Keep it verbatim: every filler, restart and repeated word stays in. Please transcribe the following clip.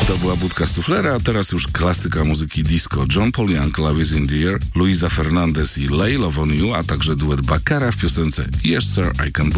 To była Budka Suflera, a teraz już klasyka muzyki disco. John Paul Young, Love is in the Air, Luisa Fernandez i Lay Love on You, a także duet Baccara w piosence Yes Sir, I Can